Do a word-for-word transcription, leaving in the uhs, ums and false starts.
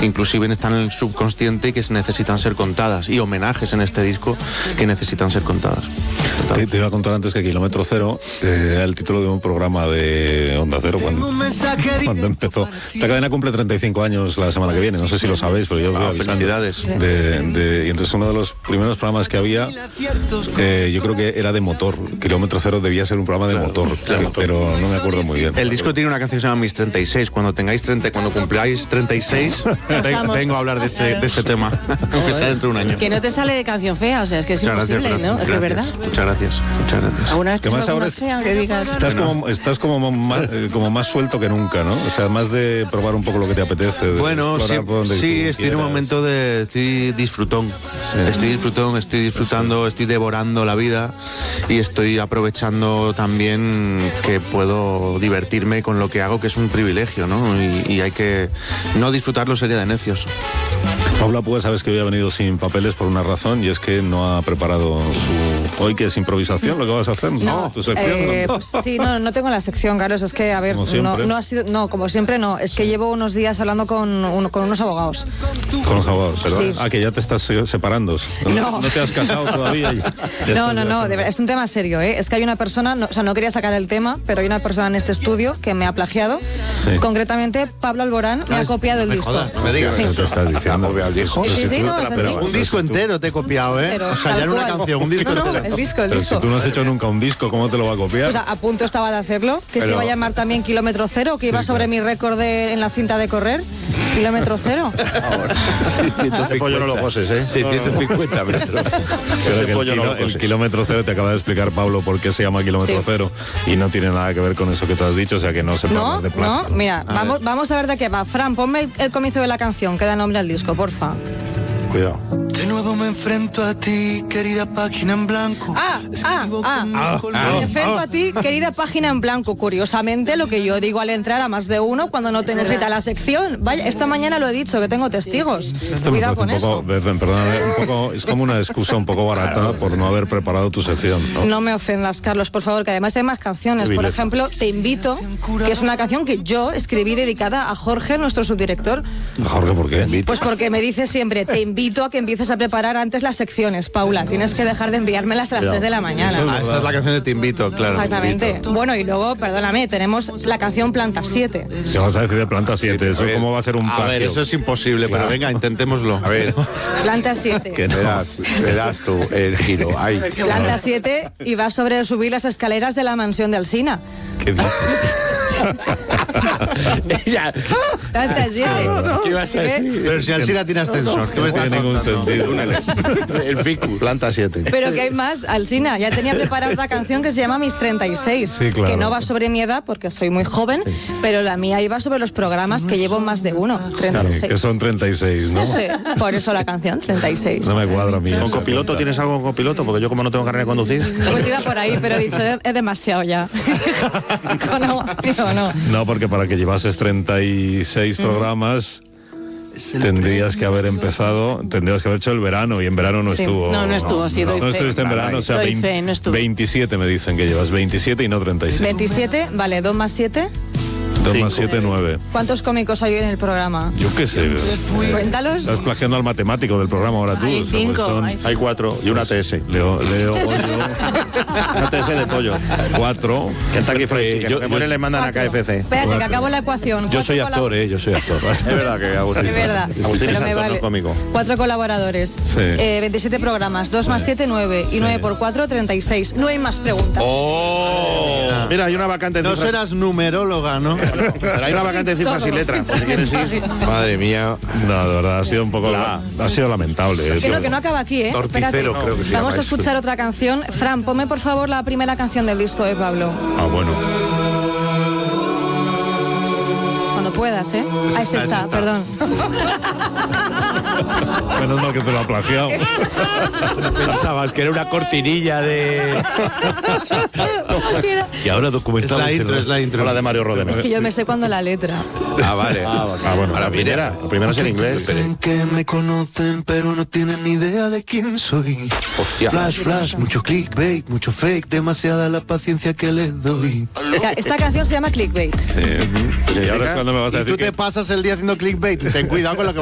inclusive están en el subconsciente y que necesitan ser contadas, y homenajes en este disco que necesitan ser contadas. Te, te iba a contar antes que Kilómetro Cero eh, era el título de un programa de Onda Cero cuando, cuando empezó. Esta cadena cumple treinta y cinco años la semana que viene, no sé si lo sabéis, pero yo voy ah, avisando. Felicidades. De, de, y entonces uno de los primeros programas que había, eh, yo creo que era de motor. Kilómetro Cero debía ser un programa de claro, motor, claro, pero no me acuerdo muy bien. El disco tiene una canción que se llama Mis treinta y seis. Cuando tengáis treinta, cuando cumpláis treinta y seis, vengo, vengo a hablar de ese, de ese tema, aunque sea dentro de un año. Que no te sale de canción fea, o sea, es que es muchas imposible, gracias, ¿no? Gracias, es que es verdad. Muchas gracias, muchas gracias. ¿Alguna vez que más ahora más fea que digas? Estás no. como estás como más, eh, como más suelto que nunca, ¿no? O sea, más de probar un poco lo que te apetece. De bueno, sí, sí estoy quieras. en un momento de estoy disfrutón. Sí. Estoy disfrutón, estoy disfrutando, estoy devorando la vida y estoy aprovechando también que puedo divertirme con lo que hago, que es un privilegio, ¿no? Y, y hay que no disfrutarlo sería de necios. Paula, pues sabes que hoy ha venido sin papeles por una razón, y es que no ha preparado su... Hoy, que es improvisación, lo que vas a hacer, ¿no? No, ¿Tu sección? eh, ¿no? Pues, sí, no, no tengo la sección, Carlos, es que, a ver, no, no ha sido... No, como siempre no, es que llevo unos días hablando con, un, con unos abogados. Con los abogados, ¿verdad? Sí. Ah, que ya te estás separando. No. No te has casado todavía. Ya, ya no, no, no, de verdad, es un tema serio, ¿eh? Es que hay una persona, no, o sea, no quería sacar el tema, pero hay una persona en este estudio que me ha plagiado. Sí. Concretamente, Pablo Alborán me no, ha copiado el no me disco. Jodas, no me digas. Sí. ¿Qué estás diciendo? Sí, sí, sí, no, es así. Un disco entero te he copiado, ¿eh? Pero, o sea, ya no una cual. canción, un disco no, no, entero. el disco, el Pero disco. si tú no has hecho nunca un disco, ¿cómo te lo va a copiar? O sea, a punto estaba de hacerlo, que Pero... se iba a llamar también Kilómetro Cero, que sí, iba sobre claro. mi récord de, en la cinta de correr. Kilómetro Cero. Ese pollo no lo coses, ¿eh? seiscientos cincuenta metros. Pero que el, kilo, no el Kilómetro Cero te acaba de explicar, Pablo, por qué se llama Kilómetro sí. Cero, y no tiene nada que ver con eso que tú has dicho, o sea que no se puede no, hablar de plagio. No, mira, vamos, vamos a ver de qué va. Fran, ponme el comienzo de la canción, que da nombre al disco, porfa. Cuidado. De nuevo me enfrento a ti, querida página en blanco. Ah, ah, ah, ah, ah. Me enfrento ah. a ti, querida página en blanco. Curiosamente, lo que yo digo al entrar a más de uno cuando no tengo cita la sección. Vaya, esta mañana lo he dicho, que tengo testigos. Esto Cuidado con un poco, eso. Perdóname, un poco, es como una excusa un poco barata por no haber preparado tu sección, ¿no? No me ofendas, Carlos, por favor, que además hay más canciones. Por ejemplo, Te Invito, que es una canción que yo escribí dedicada a Jorge, nuestro subdirector. ¿A Jorge por qué? Pues porque me dice siempre, te invito a que empieces a preparar antes las secciones, Paula. Tienes que dejar de enviármelas a las tres de la mañana. Ah, esta es la canción de Te Invito, claro. Exactamente. Bueno, y luego, perdóname, tenemos la canción Planta siete. Si vas a decir de Planta siete, ¿eso cómo va a ser un plagio? A ver, eso es imposible, claro. Pero venga, intentémoslo. A ver. Planta siete. Que no. verás, verás tú el giro. Ay. Planta siete y va sobre subir las escaleras de la mansión de Alsina. ¿Qué dices? Ella. Planta siete. No, no. ¿Qué vas a decir? Pero si Alsina tiene ascensor, no, no tiene ningún sentido. El ficus. Planta siete. Pero que hay más, Alsina. Ya tenía preparada otra canción que se llama Mis treinta y seis. Sí, claro. Que no va sobre mi edad porque soy muy joven, sí. Pero la mía iba sobre los programas que llevo más de uno. treinta y seis. Sí, que son treinta y seis, ¿no? Sí, por eso la canción, treinta y seis. No me cuadra a mí. ¿Con copiloto cuenta. ¿Tienes algo con copiloto? Porque yo como no tengo carrera de conducir. Pues iba por ahí, pero he dicho, es demasiado ya. no, digo, no. No, porque para que llevases treinta y seis mm. programas... Tendrías que haber empezado, tendrías que haber hecho el verano, y en verano no sí. estuvo. No, no estuvo, sí, no, doy no fe. estuviste en verano, o sea, doy veinte, fe, no estuvo. veintisiete me dicen que llevas, veintisiete y no treinta y seis. veintisiete, vale, dos más siete. dos más siete, nueve. ¿Cuántos cómicos hay hoy en el programa? Yo qué sé. Cuéntalos. Estás plagiando al matemático del programa ahora tú. Hay cinco. Son... Hay, hay cuatro y una T S. Leo, Leo, Pollo. Una T S de pollo. Cuatro. Kentucky Fried Chicken. Yo, que yo, le mandan cuatro. A K F C. Espérate, cuatro. Que acabo la ecuación. Yo soy actor, colab- eh, yo soy actor. Es verdad que Agustín. Es verdad. Agustín es me actor, vale. no cómico. Cuatro colaboradores. Sí. Eh, veintisiete programas. dos sí. más siete, nueve. Sí. Y nueve por cuatro, treinta y seis. No hay más preguntas. Oh. Mira, hay una vacante de No cifras. serás numeróloga, ¿no? Pero hay una vacante de cifras y letras, por si quieres ir. Madre mía. No, de verdad, ha sido un poco... La... Ha sido lamentable. Que no, que no acaba aquí, ¿eh? Torticero, Espérate. creo que se llama Vamos a eso. escuchar otra canción. Fran, ponme por favor la primera canción del disco de Pablo. Ah, bueno. Cuando puedas, ¿eh? Ah, es esta, perdón. Menos mal que te lo ha plagiado. Pensabas que era una cortinilla de... Y ahora documentamos... Es la intro, es la intro. La de Mario Rodena. Es que yo me sé cuando la letra. Ah, vale. Ah, bueno. Ahora La primera. La primera es en inglés. Creen que me conocen, pero no tienen ni idea de quién soy. Hostia. Flash, flash, mucho clickbait, mucho fake, demasiada la paciencia que les doy. Esta canción se llama Clickbait. Sí. Uh-huh. Y ahora es cuando me vas a Y decir tú que... te pasas el día haciendo clickbait. Ten cuidado con lo que